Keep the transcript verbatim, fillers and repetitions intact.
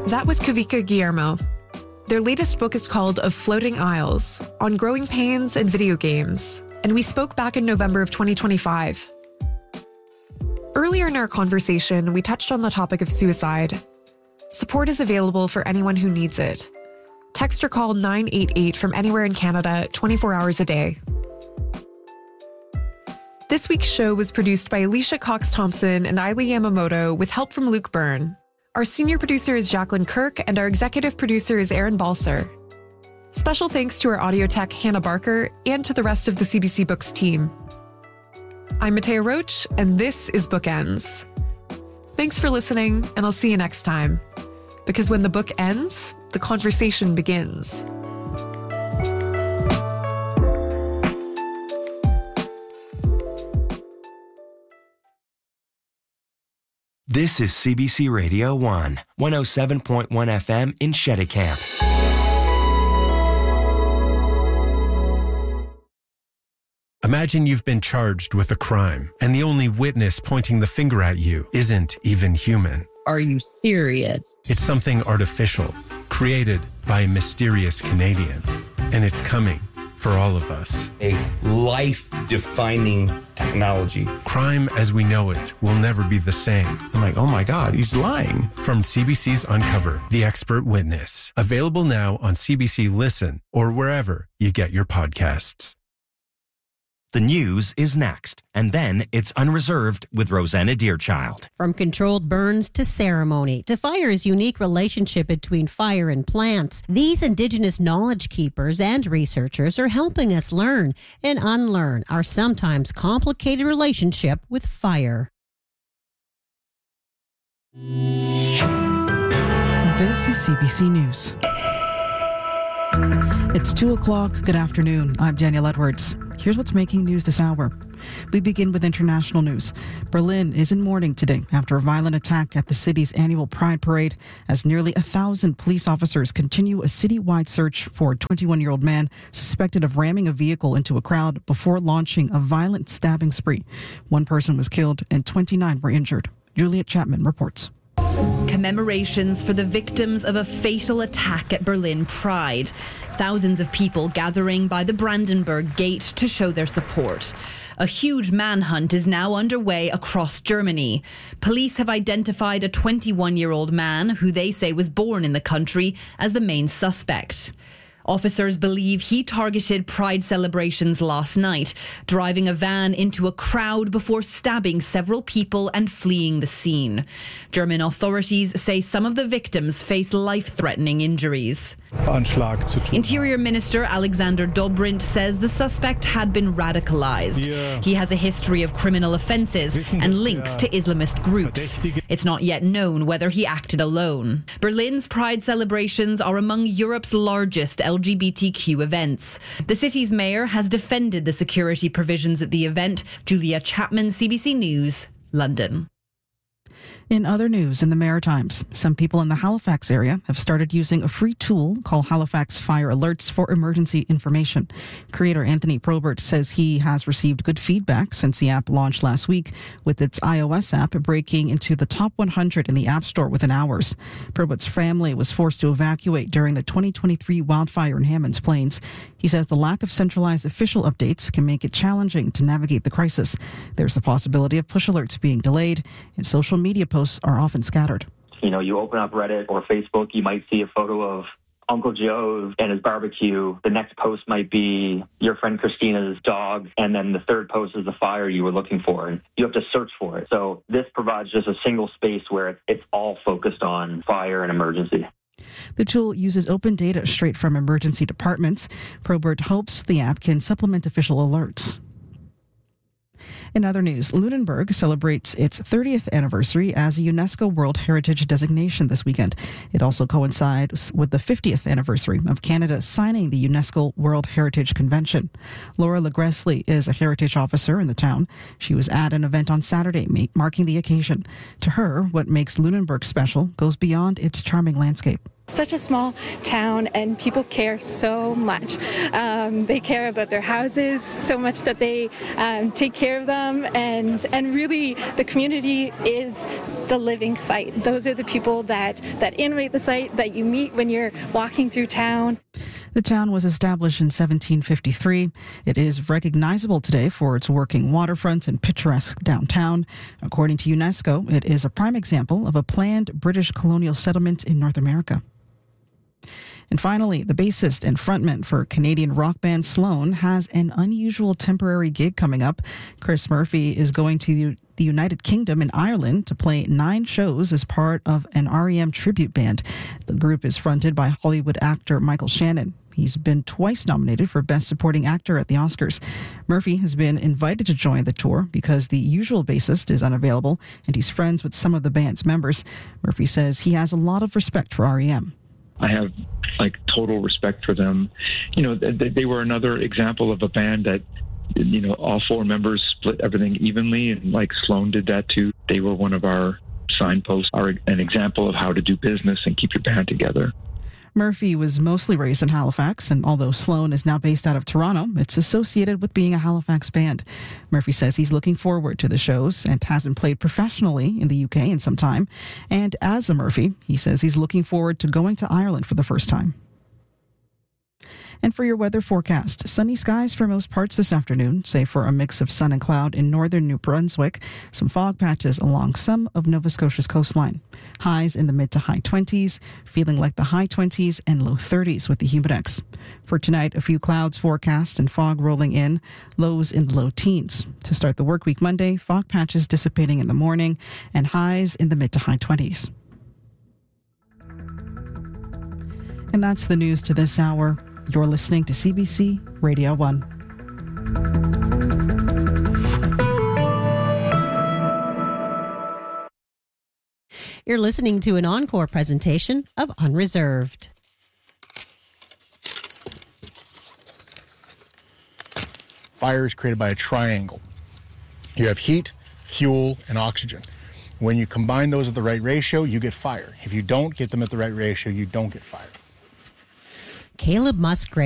That was Kavika Guillermo. Their latest book is called Of Floating Isles, on growing pains and video games, and we spoke back in November of twenty twenty-five. Earlier in our conversation, we touched on the topic of suicide. Support is available for anyone who needs it. Text or call nine eight eight from anywhere in Canada, twenty-four hours a day. This week's show was produced by Alicia Cox-Thompson and Ailey Yamamoto with help from Luke Byrne. Our senior producer is Jacqueline Kirk, and our executive producer is Aaron Balser. Special thanks to our audio tech, Hannah Barker, and to the rest of the C B C Books team. I'm Matea Roach, and this is Bookends. Thanks for listening, and I'll see you next time. Because when the book ends, the conversation begins. This is C B C Radio one, one oh seven point one F M in Cheticamp. Imagine you've been charged with a crime, and the only witness pointing the finger at you isn't even human. Are you serious? It's something artificial, created by a mysterious Canadian, and it's coming for all of us. A life-defining technology. Crime as we know it will never be the same. I'm like, oh my God, he's lying. From C B C's Uncover, The Expert Witness. Available now on C B C Listen or wherever you get your podcasts. The news is next, and then it's Unreserved with Rosanna Deerchild. From controlled burns to ceremony, to fire's unique relationship between fire and plants, these Indigenous knowledge keepers and researchers are helping us learn and unlearn our sometimes complicated relationship with fire. This is C B C News. It's two o'clock. Good afternoon. I'm Danielle Edwards. Here's what's making news this hour. We begin with international news. Berlin is in mourning today after a violent attack at the city's annual Pride Parade, as nearly a thousand police officers continue a citywide search for a twenty-one-year-old man suspected of ramming a vehicle into a crowd before launching a violent stabbing spree. One person was killed and twenty-nine were injured. Juliet Chapman reports. Commemorations for the victims of a fatal attack at Berlin Pride. Thousands of people gathering by the Brandenburg Gate to show their support. A huge manhunt is now underway across Germany. Police have identified a twenty-one-year-old man who they say was born in the country as the main suspect. Officers believe he targeted Pride celebrations last night, driving a van into a crowd before stabbing several people and fleeing the scene. German authorities say some of the victims face life-threatening injuries. Interior Minister Alexander Dobrindt says the suspect had been radicalized. Yeah. He has a history of criminal offenses and links to Islamist groups. It's not yet known whether he acted alone. Berlin's Pride celebrations are among Europe's largest L G B T Q events. The city's mayor has defended the security provisions at the event. Julia Chapman, C B C News, London. In other news in the Maritimes, some people in the Halifax area have started using a free tool called Halifax Fire Alerts for emergency information. Creator Anthony Probert says he has received good feedback since the app launched last week, with its iOS app breaking into the top one hundred in the App Store within hours. Probert's family was forced to evacuate during the twenty twenty-three wildfire in Hammonds Plains. He says the lack of centralized official updates can make it challenging to navigate the crisis. There's the possibility of push alerts being delayed, and social media posts are often scattered. You know, you open up Reddit or Facebook, you might see a photo of Uncle Joe and his barbecue. The next post might be your friend Christina's dog, and then the third post is the fire you were looking for, and you have to search for it. So this provides just a single space where it's all focused on fire and emergency. The tool uses open data straight from emergency departments. Probert hopes the app can supplement official alerts. In other news, Lunenburg celebrates its thirtieth anniversary as a UNESCO World Heritage designation this weekend. It also coincides with the fiftieth anniversary of Canada signing the UNESCO World Heritage Convention. Laura Legressley is a heritage officer in the town. She was at an event on Saturday marking the occasion. To her, what makes Lunenburg special goes beyond its charming landscape. Such a small town, and people care so much. Um, they care about their houses so much that they um, take care of them, and and really the community is the living site. Those are the people that, that innovate the site, that you meet when you're walking through town. The town was established in seventeen fifty-three. It is recognizable today for its working waterfront and picturesque downtown. According to UNESCO, it is a prime example of a planned British colonial settlement in North America. And finally, the bassist and frontman for Canadian rock band Sloan has an unusual temporary gig coming up. Chris Murphy is going to the United Kingdom and Ireland to play nine shows as part of an R E M tribute band. The group is fronted by Hollywood actor Michael Shannon. He's been twice nominated for Best Supporting Actor at the Oscars. Murphy has been invited to join the tour because the usual bassist is unavailable and he's friends with some of the band's members. Murphy says he has a lot of respect for R E M. I have like total respect for them. You know, they, they were another example of a band that, you know, all four members split everything evenly, and like Sloan did that too. They were one of our signposts, are an example of how to do business and keep your band together. Murphy was mostly raised in Halifax, and although Sloan is now based out of Toronto, it's associated with being a Halifax band. Murphy says he's looking forward to the shows and hasn't played professionally in the U K in some time. And as a Murphy, he says he's looking forward to going to Ireland for the first time. And for your weather forecast, sunny skies for most parts this afternoon, save for a mix of sun and cloud in northern New Brunswick, some fog patches along some of Nova Scotia's coastline. Highs in the mid to high twenties, feeling like the high twenties and low thirties with the humidex. For tonight, a few clouds forecast and fog rolling in, lows in the low teens. To start the work week Monday, fog patches dissipating in the morning and highs in the mid to high twenties. And that's the news to this hour. You're listening to C B C Radio one. You're listening to an encore presentation of Unreserved. Fire is created by a triangle. You have heat, fuel, and oxygen. When you combine those at the right ratio, you get fire. If you don't get them at the right ratio, you don't get fire. Caleb Musgrave